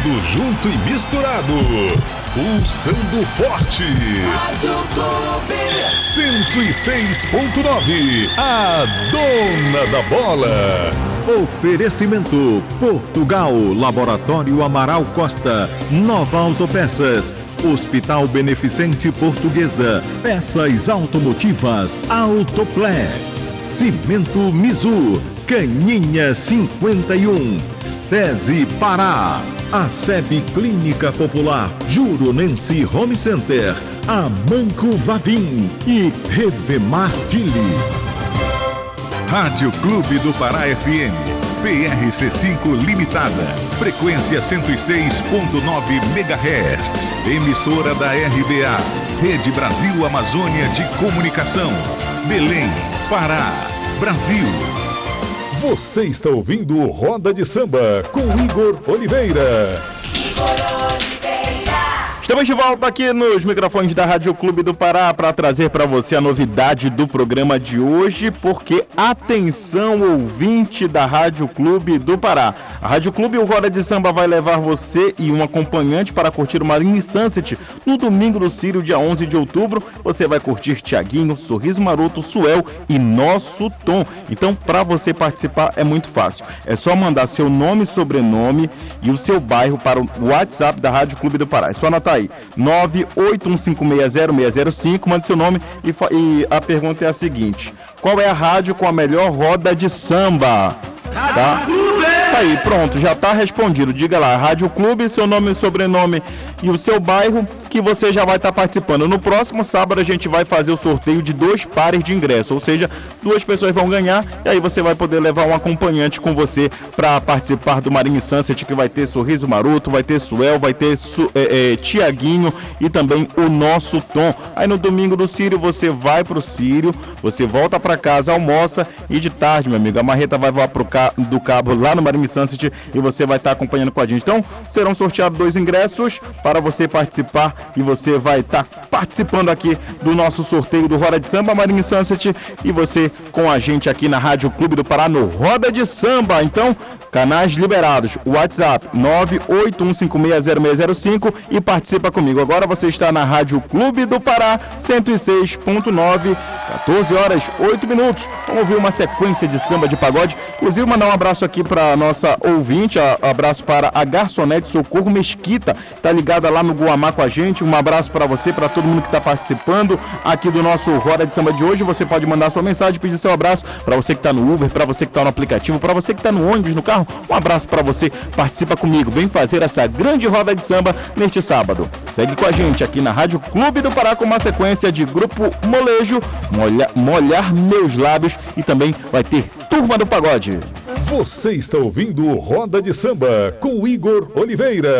Tudo junto e misturado. Pulsando forte. Rádio Clube 106.9. A dona da bola. Oferecimento Portugal, Laboratório Amaral Costa, Nova Autopeças, Hospital Beneficente Portuguesa, Peças Automotivas Autoplex, Cimento Mizu, Caninha 51, SESI Pará, ASEB Clínica Popular, Juronense Home Center, Amanco Vavim e Revemar Dili. Rádio Clube do Pará FM, PRC5 Limitada, frequência 106.9 MHz, emissora da RBA, Rede Brasil Amazônia de Comunicação, Belém, Pará, Brasil. Você está ouvindo o Roda de Samba com Igor Oliveira. Estamos de volta aqui nos microfones da Rádio Clube do Pará para trazer para você a novidade do programa de hoje, porque atenção, ouvinte da Rádio Clube do Pará. A Rádio Clube e o Roda de Samba vai levar você e um acompanhante para curtir uma Marine Sunset no domingo do Círio, dia 11 de outubro. Você vai curtir Tiaguinho, Sorriso Maroto, Suel e Nosso Tom. Então, para você participar é muito fácil. É só mandar seu nome, sobrenome e o seu bairro para o WhatsApp da Rádio Clube do Pará. É só anotar aí, 981560605, mande seu nome e a pergunta é a seguinte: qual é a rádio com a melhor roda de samba? Tá? Aí, pronto, já tá respondido. Diga lá, Rádio Clube, seu nome, sobrenome e o seu bairro, que você já vai estar participando. No próximo sábado a gente vai fazer o sorteio de 2 pares de ingressos, ou seja, 2 pessoas vão ganhar e aí você vai poder levar um acompanhante com você para participar do Marine Sunset, que vai ter Sorriso Maroto, vai ter Suel, vai ter Tiaguinho e também o Nosso Tom. Aí no domingo do Círio você vai pro Círio, você volta para casa, almoça e de tarde, meu amigo, a marreta vai voar do Cabo lá no Marine Sunset e você vai estar acompanhando com a gente. Então serão sorteados 2 ingressos para você participar e você vai estar participando aqui do nosso sorteio do Roda de Samba Marine Sunset e você com a gente aqui na Rádio Clube do Pará no Roda de Samba. Então, canais liberados, WhatsApp 981560605 e participa comigo. Agora você está na Rádio Clube do Pará 106.9, 14 horas 8 minutos. Vamos ouvir uma sequência de samba de pagode. Inclusive mandar um abraço aqui para nossa ouvinte, abraço para a garçonete Socorro Mesquita, tá ligada lá no Guamá com a gente. Um abraço para você, para todo mundo que está participando aqui do nosso Roda de Samba de hoje. Você pode mandar sua mensagem, pedir seu abraço para você que está no Uber, para você que está no aplicativo, para você que está no ônibus, no carro. Um abraço para você, participa comigo, vem fazer essa grande roda de samba neste sábado. Segue com a gente aqui na Rádio Clube do Pará com uma sequência de Grupo Molejo, Molhar Meus Lábios e também vai ter Turma do Pagode. Você está ouvindo o Roda de Samba com Igor Oliveira.